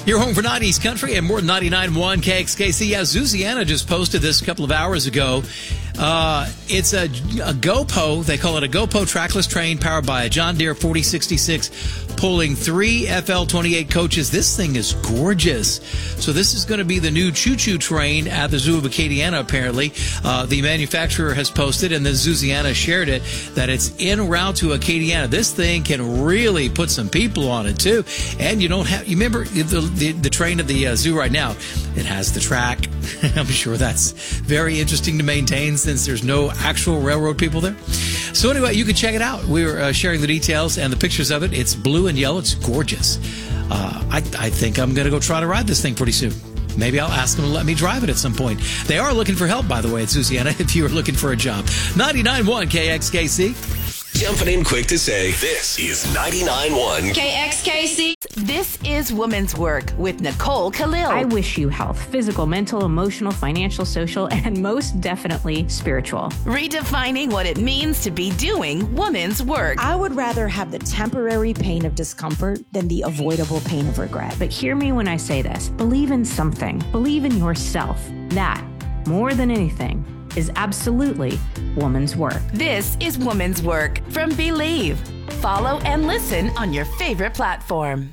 Your home for 90s country and more than 99.1 KXKC. Yeah, Zuziana just posted this a couple of hours ago. It's a GoPo. They call it a GoPo trackless train powered by a John Deere 4066, pulling 3 FL28 coaches. This thing is gorgeous. So this is going to be the new choo-choo train at the Zoo of Acadiana, apparently. The manufacturer has posted, and then Zuziana shared it, that it's en route to Acadiana. This thing can really put some people on it, too. And you don't have, you remember the train at the zoo right now, it has the track. I'm sure that's very interesting to maintain since there's no actual railroad people there. So anyway, you can check it out. We're sharing the details and the pictures of it. It's blue and yellow. It's gorgeous. I think I'm going to go try to ride this thing pretty soon. Maybe I'll ask them to let me drive it at some point. They are looking for help, by the way, at Zuziana, if you are looking for a job. 99.1 KXKC. Jumping in quick to say, this is 99.1 KXKC. This is Women's Work with Nicole Khalil. I wish you health, physical, mental, emotional, financial, social, and most definitely spiritual. Redefining what it means to be doing women's work. I would rather have the temporary pain of discomfort than the avoidable pain of regret. But hear me when I say this. Believe in something. Believe in yourself. That, more than anything, is absolutely woman's work. This is Woman's Work from Believe. Follow and listen on your favorite platform.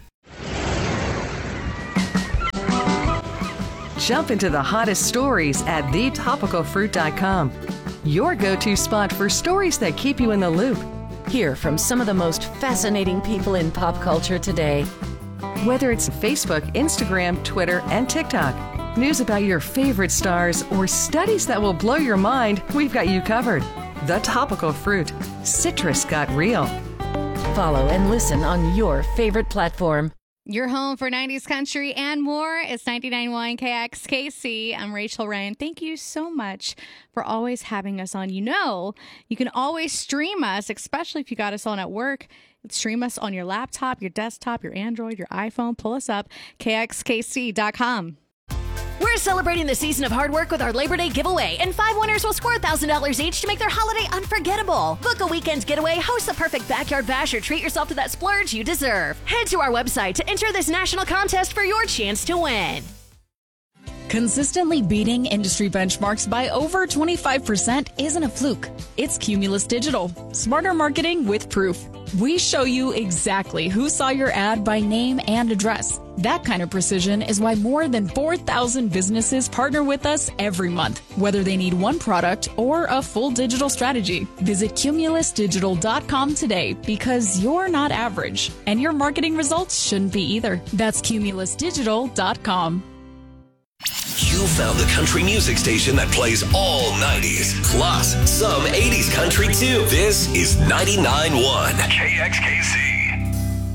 Jump into the hottest stories at thetopicalfruit.com. Your go-to spot for stories that keep you in the loop. Hear from some of the most fascinating people in pop culture today. Whether it's Facebook, Instagram, Twitter, and TikTok. News about your favorite stars or studies that will blow your mind, we've got you covered. The Topical Fruit. Citrus got real. Follow and listen on your favorite platform. Your home for 90s country and more is 99.1 KXKC. I'm Rachel Ryan. Thank you so much for always having us on. You know, you can always stream us, especially if you got us on at work. Stream us on your laptop, your desktop, your Android, your iPhone. Pull us up, KXKC.com. We're celebrating the season of hard work with our Labor Day giveaway, and 5 winners will score $1,000 each to make their holiday unforgettable. Book a weekend getaway, host the perfect backyard bash, or treat yourself to that splurge you deserve. Head to our website to enter this national contest for your chance to win. Consistently beating industry benchmarks by over 25% isn't a fluke. It's Cumulus Digital. Smarter marketing with proof. We show you exactly who saw your ad by name and address. That kind of precision is why more than 4,000 businesses partner with us every month, whether they need one product or a full digital strategy. Visit cumulusdigital.com today because you're not average, and your marketing results shouldn't be either. That's cumulusdigital.com. You found the country music station that plays all 90s, plus some 80s country too. This is 99.1 KXKC.